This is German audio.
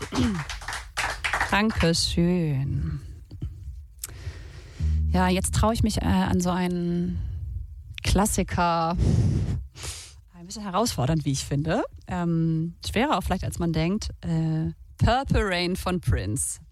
Dankeschön. Ja, jetzt traue ich mich an so einen Klassiker. Ein bisschen herausfordernd, wie ich finde. Schwerer auch vielleicht, als man denkt. Purple Rain von Prince.